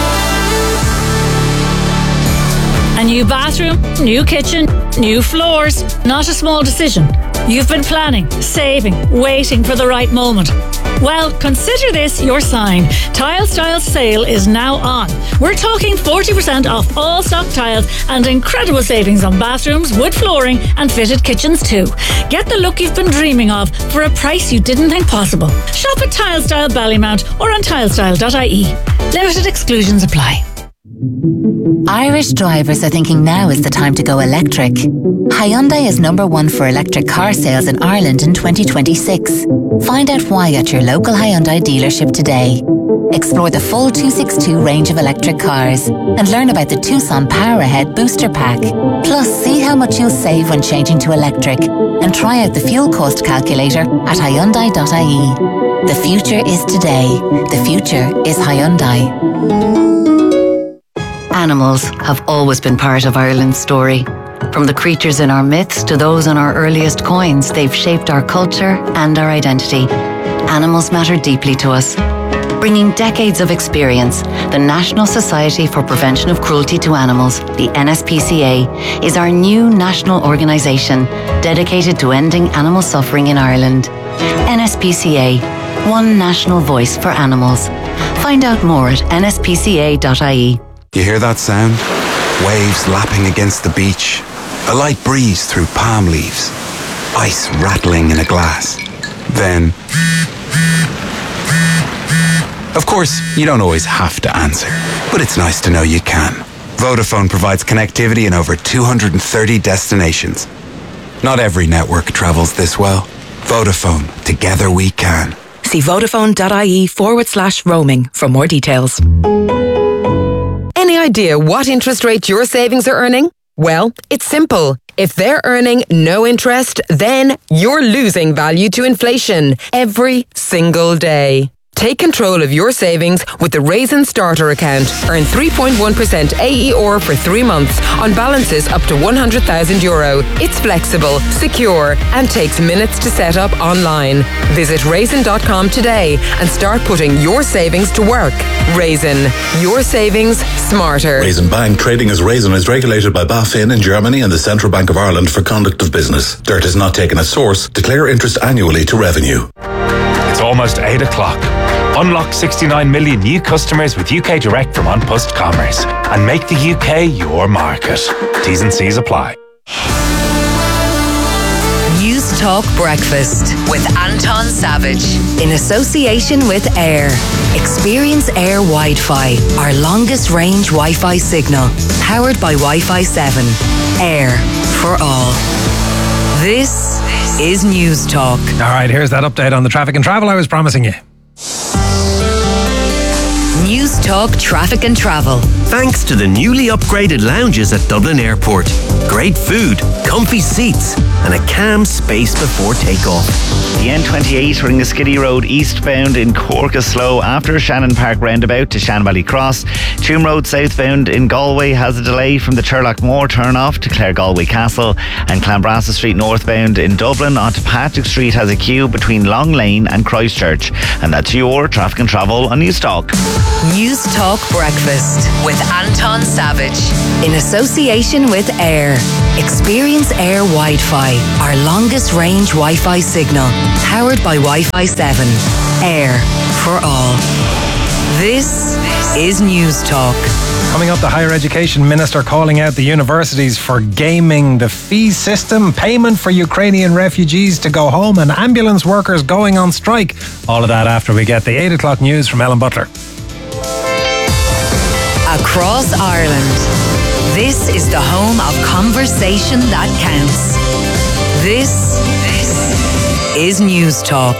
S4: A new bathroom, new kitchen, new floors. Not a small decision. You've been planning, saving, waiting for the right moment. Well, consider this your sign. Tile Styles sale is now on. We're talking forty percent off all stock tiles and incredible savings on bathrooms, wood flooring and fitted kitchens too. Get the look you've been dreaming of for a price you didn't think possible. Shop at Tile Style Ballymount or on tilestyle dot I E. Limited exclusions apply.
S5: Irish drivers are thinking now is the time to go electric. Hyundai is number one for electric car sales in Ireland in twenty twenty-six. Find out why at your local Hyundai dealership today. Explore the full two sixty-two range of electric cars and learn about the Tucson Power Ahead Booster Pack. Plus, see how much you'll save when changing to electric and try out the fuel cost calculator at hyundai dot I E. The future is today. The future is Hyundai. Animals have always been part of Ireland's story. From the creatures in our myths to those on our earliest coins, they've shaped our culture and our identity. Animals matter deeply to us. Bringing decades of experience, the National Society for Prevention of Cruelty to Animals, the N S P C A, is our new national organisation dedicated to ending animal suffering in Ireland. N S P C A, one national voice for animals. Find out more at n s p c a dot I E.
S6: You hear that sound? Waves lapping against the beach. A light breeze through palm leaves. Ice rattling in a glass. Then... Of course, you don't always have to answer, but it's nice to know you can. Vodafone provides connectivity in over two hundred thirty destinations. Not every network travels this well. Vodafone, together we can.
S24: See vodafone dot I E forward slash roaming for more details. Any idea what interest rate your savings are earning? Well, it's simple. If they're earning no interest, then you're losing value to inflation every single day. Take control of your savings with the Raisin Starter account. Earn three point one percent A E R for three months on balances up to one hundred thousand euro. It's flexible, secure, and takes minutes to set up online. Visit raisin dot com today and start putting your savings to work. Raisin, your savings smarter.
S25: Raisin Bank, trading as Raisin, is regulated by BaFin in Germany and the Central Bank of Ireland for conduct of business. Dirt is not taken as source. Declare interest annually to revenue.
S26: It's almost eight o'clock. Unlock sixty-nine million new customers with U K Direct from An Post Commerce and make the U K your market. T's and C's apply.
S7: News Talk Breakfast with Anton Savage in association with Air. Experience Air Wi-Fi, our longest range Wi-Fi signal, powered by Wi-Fi seven. Air for all. This is News Talk.
S8: All right, here's that update on the traffic and travel I was promising you.
S7: News Talk Traffic and Travel.
S10: Thanks to the newly upgraded lounges at Dublin Airport. Great food, comfy seats, and a calm space before takeoff.
S3: The N twenty-eight Ringaskiddy Road eastbound in Cork is slow after Shannon Park roundabout to Shanvalley Cross. Tuam Road southbound in Galway has a delay from the Turlock Moor turn-off to Clare Galway Castle, and Clanbrasa Street northbound in Dublin onto Patrick Street has a queue between Long Lane and Christchurch. And that's your Traffic and Travel on News Talk.
S7: News Talk Breakfast with Anton Savage in association with Air. Experience Air Wi-Fi, our longest range Wi-Fi signal, powered by Wi-Fi seven. Air for all. This is News Talk.
S8: Coming up, the Higher Education Minister calling out the universities for gaming the fee system, payment for Ukrainian refugees to go home, and ambulance workers going on strike. All of that after we get the eight o'clock news from Ellen Butler.
S7: Across Ireland, this is the home of conversation that counts. This, this is News Talk.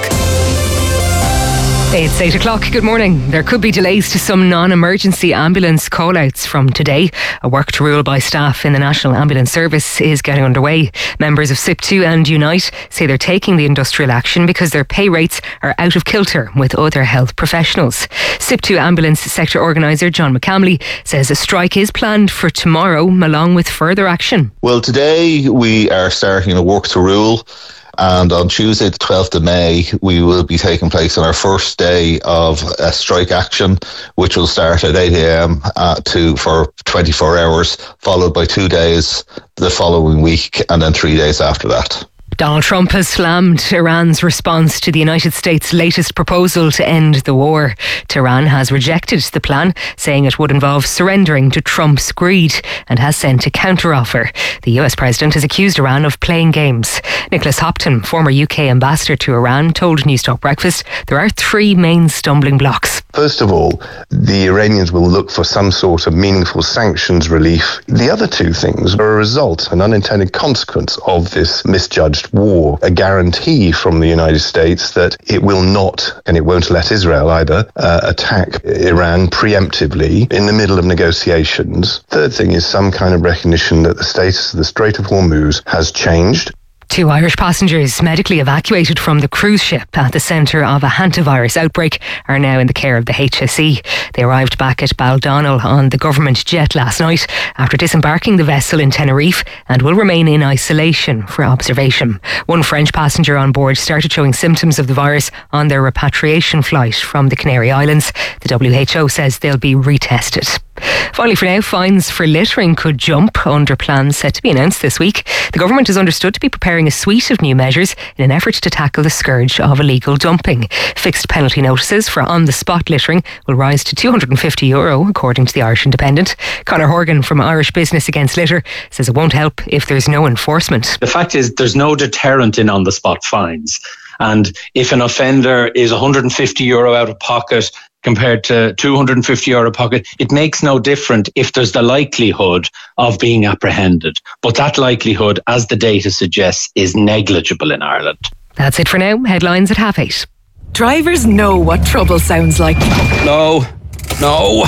S9: It's eight o'clock. Good morning. There could be delays to some non-emergency ambulance call-outs from today. A work to rule by staff in the National Ambulance Service is getting underway. Members of S I P two and Unite say they're taking the industrial action because their pay rates are out of kilter with other health professionals. S I P two Ambulance Sector Organiser John McCamley says a strike is planned for tomorrow along with further action.
S11: Well, today we are starting a work to rule. And on Tuesday, the twelfth of May, we will be taking place on our first day of a strike action, which will start at eight a.m. Uh, to for twenty-four hours, followed by two days the following week, and then three days after that.
S9: Donald Trump has slammed Iran's response to the United States' latest proposal to end the war. Tehran has rejected the plan, saying it would involve surrendering to Trump's greed, and has sent a counteroffer. The U S president has accused Iran of playing games. Nicholas Hopton, former U K ambassador to Iran, told News Talk Breakfast there are three main stumbling blocks.
S12: First of all, the Iranians will look for some sort of meaningful sanctions relief. The other two things are a result, an unintended consequence of this misjudged war, a guarantee from the United States that it will not, and it won't let Israel either, uh, attack Iran preemptively in the middle of negotiations. Third thing is some kind of recognition that the status of the Strait of Hormuz has changed.
S9: Two Irish passengers medically evacuated from the cruise ship at the centre of a hantavirus outbreak are now in the care of the H S E. They arrived back at Baldonnel on the government jet last night after disembarking the vessel in Tenerife and will remain in isolation for observation. One French passenger on board started showing symptoms of the virus on their repatriation flight from the Canary Islands. The W H O says they'll be retested. Finally, for now, fines for littering could jump under plans set to be announced this week. The government is understood to be preparing a suite of new measures in an effort to tackle the scourge of illegal dumping. Fixed penalty notices for on-the-spot littering will rise to two hundred fifty euro, according to the Irish Independent. Conor Horgan from Irish Business Against Litter says it won't help if there's no enforcement.
S13: The fact is there's no deterrent in on-the-spot fines. And if an offender is one hundred fifty euro out of pocket compared to two hundred fifty euro pocket, it makes no difference if there's the likelihood of being apprehended. But that likelihood, as the data suggests, is negligible in Ireland.
S9: That's it for now. Headlines at half eight.
S14: Drivers know what trouble sounds like.
S27: No, no.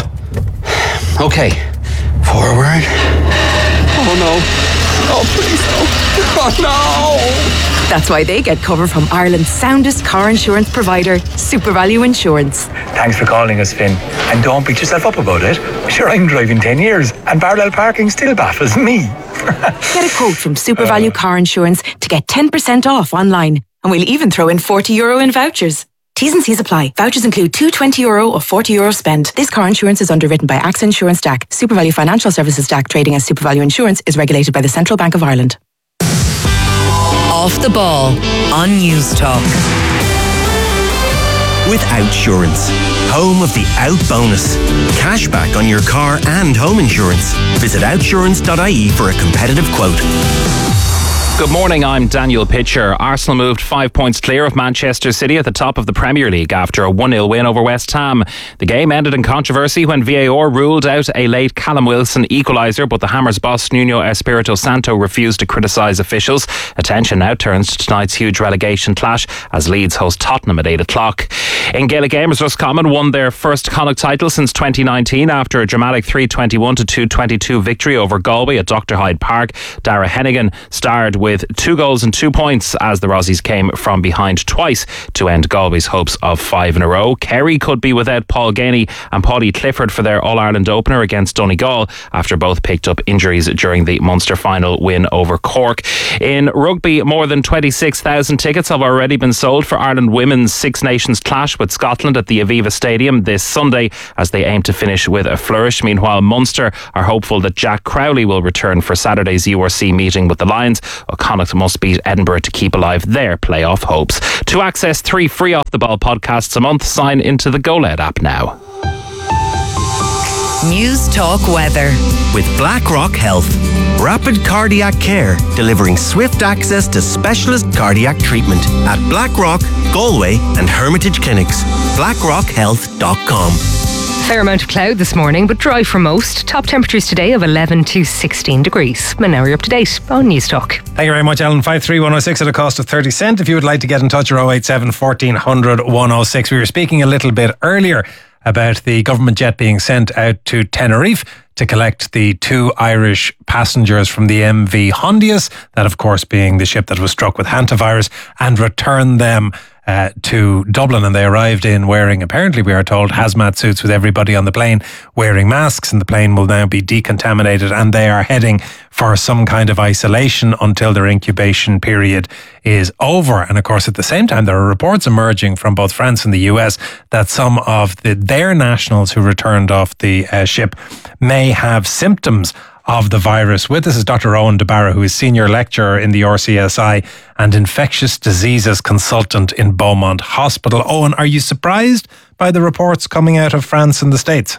S27: Okay, forward. Oh no. Oh, please no. Oh no.
S14: That's why they get cover from Ireland's soundest car insurance provider, SuperValue Insurance.
S26: Thanks for calling us, Finn. And don't beat yourself up about it. Sure, I'm driving ten years and parallel parking still baffles me.
S14: Get a quote from SuperValue uh, Car Insurance to get ten percent off online. And we'll even throw in forty euro in vouchers. T's and C's apply. Vouchers include two twenty euro or forty euro spend. This car insurance is underwritten by A X A Insurance D A C. SuperValue Financial Services D A C, trading as SuperValue Insurance, is regulated by the Central Bank of Ireland.
S7: Off the Ball on News Talk.
S10: With Outsurance, home of the Out Bonus. Cashback on your car and home insurance. Visit outsurance dot I E for a competitive quote.
S15: Good morning, I'm Daniel Pitcher. Arsenal moved five points clear of Manchester City at the top of the Premier League after a one nil win over West Ham. The game ended in controversy when V A R ruled out a late Callum Wilson equaliser, but the Hammers boss Nuno Espirito Santo refused to criticise officials. Attention now turns to tonight's huge relegation clash as Leeds host Tottenham at eight o'clock. In Gaelic Gamers, Roscommon won their first Connacht title since twenty nineteen after a dramatic three twenty-one to two twenty-two victory over Galway at Doctor Hyde Park. Dara Hennigan starred with two goals and two points as the Rossies came from behind twice to end Galway's hopes of five in a row. Kerry could be without Paul Ganey and Paulie Clifford for their All-Ireland opener against Donegal after both picked up injuries during the Munster final win over Cork. In rugby, more than twenty-six thousand tickets have already been sold for Ireland Women's Six Nations clash with Scotland at the Aviva Stadium this Sunday as they aim to finish with a flourish. Meanwhile, Munster are hopeful that Jack Crowley will return for Saturday's U R C meeting with the Lions. Connacht must beat Edinburgh to keep alive their playoff hopes. To access three free Off the Ball podcasts a month, sign into the GoLed app now.
S7: News Talk Weather.
S10: With BlackRock Health. Rapid cardiac care, delivering swift access to specialist cardiac treatment at BlackRock, Galway and Hermitage Clinics. blackrock health dot com.
S9: Fair amount of cloud this morning, but dry for most. Top temperatures today of eleven to sixteen degrees. And now we're up to date on News Talk.
S8: Thank you very much, Alan. five three one oh six at a cost of thirty cent. If you would like to get in touch, or oh eight seven, fourteen hundred, one oh six. We were speaking a little bit earlier about the government jet being sent out to Tenerife to collect the two Irish passengers from the M V Hondius, that of course being the ship that was struck with hantavirus, and return them Uh, to Dublin. And they arrived in wearing, apparently we are told, hazmat suits with everybody on the plane wearing masks, and the plane will now be decontaminated and they are heading for some kind of isolation until their incubation period is over. And of course at the same time there are reports emerging from both France and the U S that some of the, their nationals who returned off the uh, ship may have symptoms of the virus. With us is Doctor Owen DeBarra, who is Senior Lecturer in the R C S I and Infectious Diseases Consultant in Beaumont Hospital. Owen, are you surprised by the reports coming out of France and the States?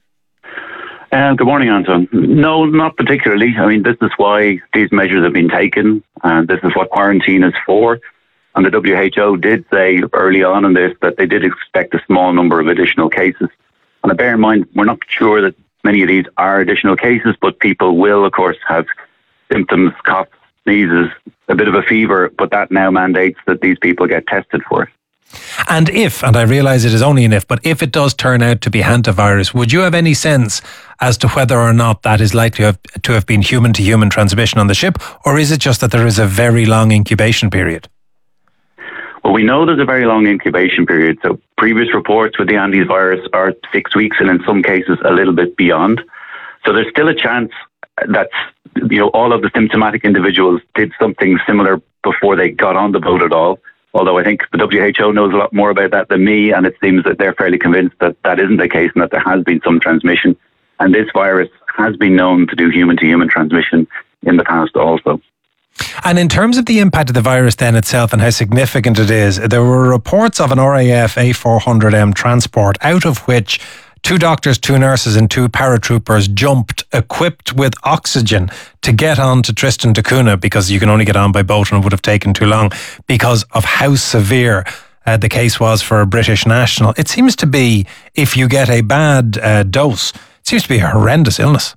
S16: Uh, good morning, Anton. No, not particularly. I mean, this is why these measures have been taken, and this is what quarantine is for. And the W H O did say early on in this that they did expect a small number of additional cases. And bear in mind, we're not sure that many of these are additional cases, but people will, of course, have symptoms, cough, sneezes, a bit of a fever, but that now mandates that these people get tested for it.
S8: And if, and I realise it is only an if, but if it does turn out to be hantavirus, would you have any sense as to whether or not that is likely to have, to have been human-to-human transmission on the ship, or is it just that there is a very long incubation period?
S16: Well, we know there's a very long incubation period. So previous reports with the Andes virus are six weeks and in some cases a little bit beyond. So there's still a chance that, you know, all of the symptomatic individuals did something similar before they got on the boat at all. Although I think the W H O knows a lot more about that than me, and it seems that they're fairly convinced that that isn't the case and that there has been some transmission. And this virus has been known to do human-to-human transmission in the past also.
S8: And in terms of the impact of the virus then itself and how significant it is, there were reports of an R A F A four hundred M transport, out of which two doctors, two nurses and two paratroopers jumped equipped with oxygen to get on to Tristan da Cunha, because you can only get on by boat and it would have taken too long because of how severe uh, the case was for a British national. It seems to be, if you get a bad uh, dose, it seems to be a horrendous illness.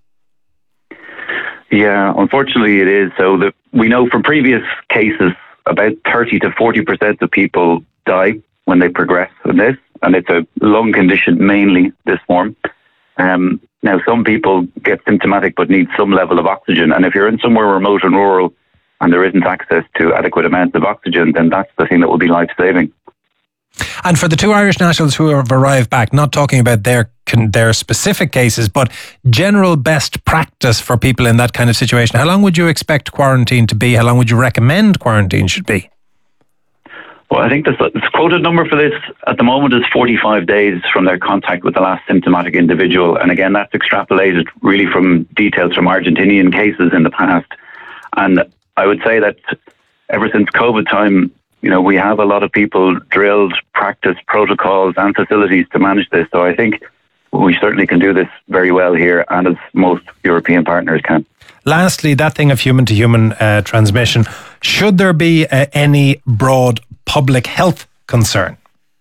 S16: Yeah, unfortunately it is. So the, we know from previous cases about thirty to forty percent of people die when they progress with this, and it's a lung condition mainly, this form. Um, now, some people get symptomatic but need some level of oxygen, and if you're in somewhere remote and rural and there isn't access to adequate amounts of oxygen, then that's the thing that will be life-saving.
S8: And for the two Irish nationals who have arrived back, not talking about their their specific cases, but general best practice for people in that kind of situation, how long would you expect quarantine to be? How long would you recommend quarantine should be?
S16: Well, I think the, the quoted number for this at the moment is forty-five days from their contact with the last symptomatic individual. And again, that's extrapolated really from details from Argentinian cases in the past. And I would say that ever since COVID time, you know, we have a lot of people drilled, practiced protocols and facilities to manage this. So I think we certainly can do this very well here, and as most European partners can.
S8: Lastly, that thing of human-to-human uh, transmission, should there be uh, any broad public health concern?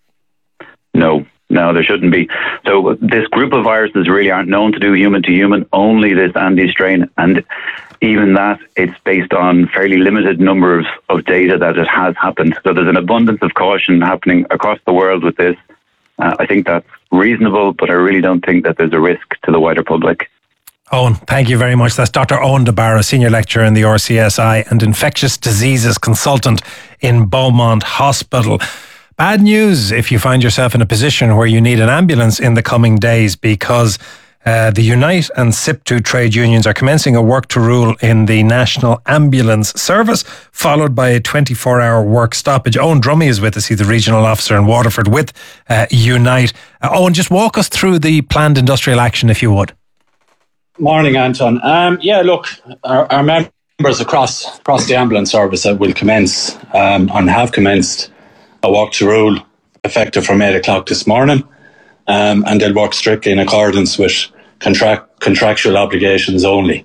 S16: No, no, there shouldn't be. So this group of viruses really aren't known to do human-to-human, only this Andes strain, and even that, it's based on fairly limited numbers of data that it has happened. So there's an abundance of caution happening across the world with this. Uh, I think that's reasonable, but I really don't think that there's a risk to the wider public.
S8: Owen, thank you very much. That's Doctor Owen de Barra, Senior Lecturer in the R C S I and Infectious Diseases Consultant in Beaumont Hospital. Bad news if you find yourself in a position where you need an ambulance in the coming days, because uh, the Unite and S I P two trade unions are commencing a work to rule in the National Ambulance Service, followed by a twenty-four hour work stoppage. Owen Drummy is with us. He's the Regional Officer in Waterford with uh, Unite. Uh, Owen, just walk us through the planned industrial action, if you would.
S17: Morning, Anton. Um, yeah, look, our, our members across across the ambulance service will commence um, and have commenced a work to rule effective from eight o'clock this morning, um, and they'll work strictly in accordance with contract, contractual obligations only.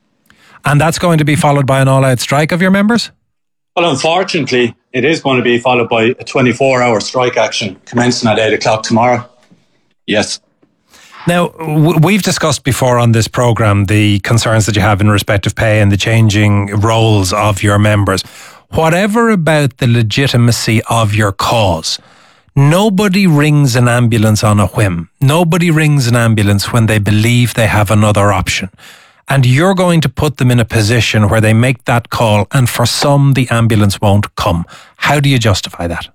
S8: And that's going to be followed by an all-out strike of your members?
S17: Well, unfortunately, it is going to be followed by a twenty-four hour strike action commencing at eight o'clock tomorrow. Yes.
S8: Now, w- we've discussed before on this programme the concerns that you have in respect of pay and the changing roles of your members. Whatever about the legitimacy of your cause, nobody rings an ambulance on a whim. Nobody rings an ambulance when they believe they have another option. And you're going to put them in a position where they make that call, and for some, the ambulance won't come. How do you justify that?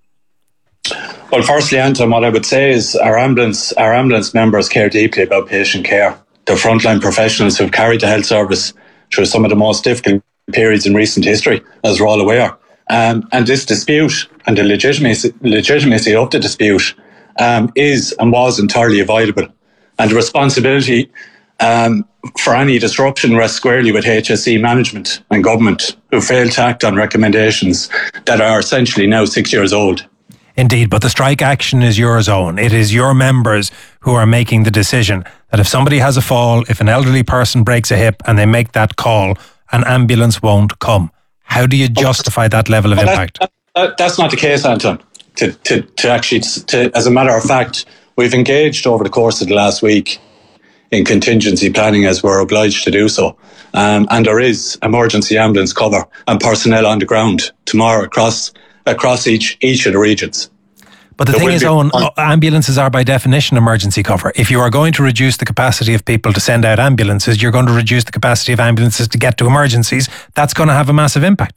S17: Well, firstly, Anton, what I would say is our ambulance, our ambulance members care deeply about patient care. They're frontline professionals who've carried the health service through some of the most difficult periods in recent history, as we're all aware. Um, and this dispute and the legitimacy, legitimacy of the dispute um, is and was entirely avoidable. And the responsibility um, for any disruption rests squarely with H S E management and government, who failed to act on recommendations that are essentially now six years old.
S8: Indeed, but the strike action is yours, Owen. It is your members who are making the decision that if somebody has a fall, if an elderly person breaks a hip and they make that call, an ambulance won't come. How do you justify that level of
S17: well,
S8: impact?
S17: That, that, that's not the case, Anton. To, to, to actually, to, as a matter of fact, we've engaged over the course of the last week in contingency planning as we're obliged to do so. Um, and there is emergency ambulance cover and personnel on the ground tomorrow across across each each of the regions.
S8: But the
S17: there
S8: thing is, Owen, ambulances are by definition emergency cover. If you are going to reduce the capacity of people to send out ambulances, you're going to reduce the capacity of ambulances to get to emergencies. That's going to have a massive impact.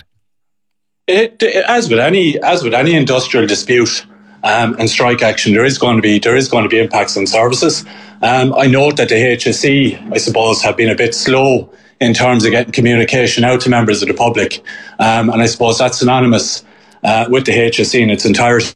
S17: It, as with any as with any industrial dispute um, and strike action, there is going to be there is going to be impacts on services. Um, I note that the H S E, I suppose, have been a bit slow in terms of getting communication out to members of the public, um, and I suppose that's synonymous uh, with the H S E in its entirety.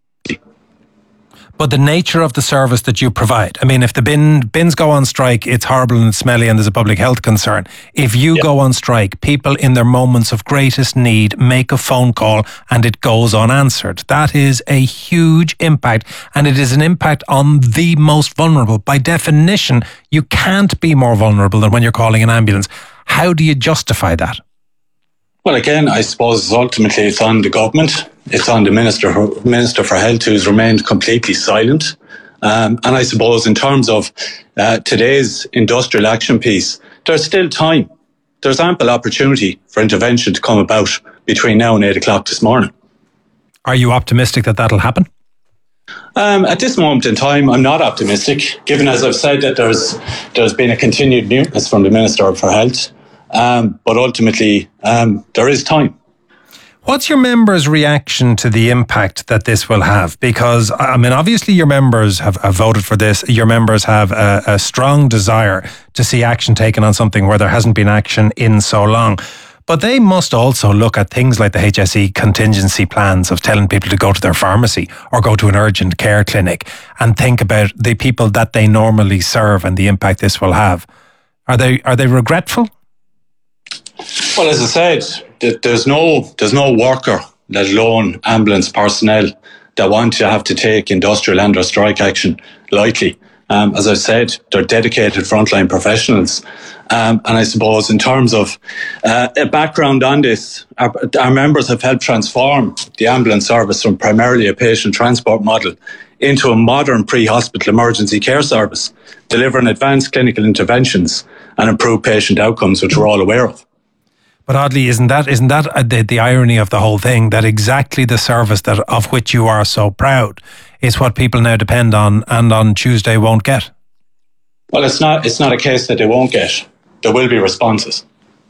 S8: But the nature of the service that you provide, I mean, if the bin bins go on strike, it's horrible and smelly and there's a public health concern. If you yep. go on strike, people in their moments of greatest need make a phone call and it goes unanswered. That is a huge impact, and it is an impact on the most vulnerable. By definition, you can't be more vulnerable than when you're calling an ambulance. How do you justify that?
S17: Well, again, I suppose ultimately it's on the government. It's on the Minister Minister for Health, who's remained completely silent. Um, and I suppose in terms of uh, today's industrial action piece, there's still time. There's ample opportunity for intervention to come about between now and eight o'clock this morning.
S8: Are you optimistic that that'll happen?
S17: Um, at this moment in time, I'm not optimistic, given, as I've said, that there's there's been a continued muteness from the Minister for Health. Um, but ultimately, um, there is time.
S8: What's your members' reaction to the impact that this will have? Because, I mean, obviously your members have, have voted for this. Your members have a, a strong desire to see action taken on something where there hasn't been action in so long. But they must also look at things like the H S E contingency plans of telling people to go to their pharmacy or go to an urgent care clinic and think about the people that they normally serve and the impact this will have. Are they are they regretful?
S17: Well, as I said, there's no there's no worker, let alone ambulance personnel, that want to have to take industrial and or strike action lightly. Um, as I said, they're dedicated frontline professionals. Um, and I suppose in terms of uh, a background on this, our, our members have helped transform the ambulance service from primarily a patient transport model into a modern pre-hospital emergency care service, delivering advanced clinical interventions and improved patient outcomes, which we're all aware of.
S8: But oddly, isn't that isn't that the, the irony of the whole thing, that exactly the service that of which you are so proud is what people now depend on and on Tuesday won't get?
S17: Well, it's not it's not a case that they won't get. There will be responses.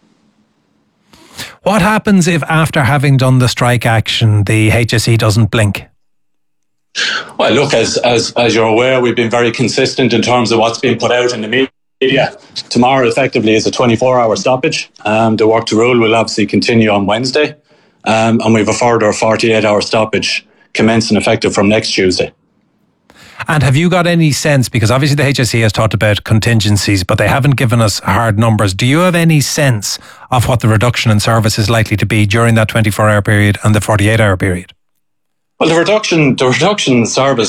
S8: What happens if after having done the strike action, the H S E doesn't blink?
S17: Well, look, as as as you're aware, we've been very consistent in terms of what's being put out in the media. Yeah, tomorrow effectively is a twenty-four hour stoppage. Um, the work to rule will obviously continue on Wednesday, um, and we have a further forty-eight hour stoppage commencing effective from next Tuesday.
S8: And have you got any sense, because obviously the H S E has talked about contingencies, but they haven't given us hard numbers. Do you have any sense of what the reduction in service is likely to be during that twenty-four hour period and the forty-eight hour period?
S17: Well, the reduction, the reduction in service